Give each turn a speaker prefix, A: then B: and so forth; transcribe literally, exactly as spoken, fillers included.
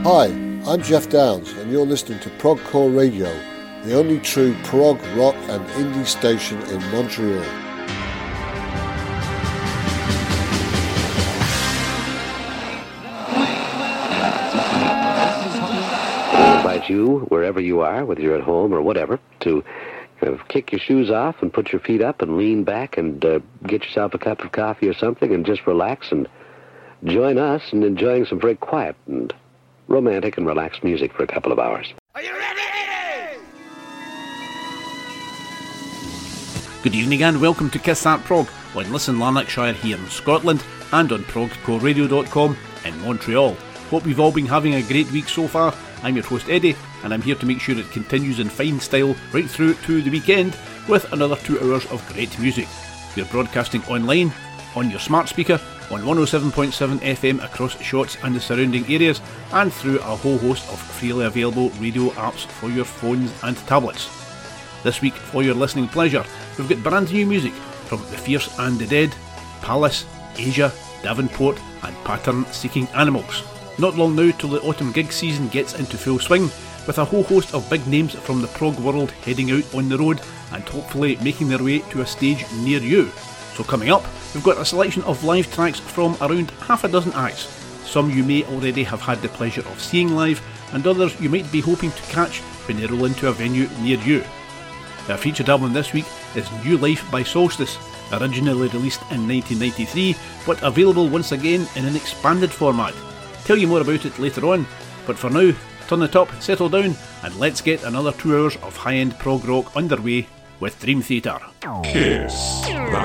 A: Hi, I'm Jeff Downs and you're listening to Progcore Radio, the only true prog, rock and indie station in Montreal.
B: I invite you, wherever you are, whether you're at home or whatever, to kind of kick your shoes off and put your feet up and lean back and uh, get yourself a cup of coffee or something and just relax and join us in enjoying some very quiet and romantic and relaxed music for a couple of hours.
C: Are you ready?
D: Good evening and welcome to Kiss That Prog on Listen Lanarkshire here in Scotland and on progcore radio dot com in Montreal. Hope you've all been having a great week so far. I'm your host Eddie and I'm here to make sure it continues in fine style right through to the weekend with another two hours of great music. We're broadcasting online, on your smart speaker, on one oh seven point seven F M across Shotts and the surrounding areas, and through a whole host of freely available radio apps for your phones and tablets. This week, for your listening pleasure, we've got brand new music from The Fierce and the Dead, Palace, Asia, Davenport and Pattern Seeking Animals. Not long now till the autumn gig season gets into full swing, with a whole host of big names from the prog world heading out on the road and hopefully making their way to a stage near you. So coming up, we've got a selection of live tracks from around half a dozen acts. Some you may already have had the pleasure of seeing live, and others you might be hoping to catch when they roll into a venue near you. Our featured album this week is New Life by Solstice, originally released in nineteen ninety-three, but available once again in an expanded format. Tell you more about it later on, but for now, turn it up, settle down, and let's get another two hours of high-end prog rock underway with Dream Theater.
E: Kiss That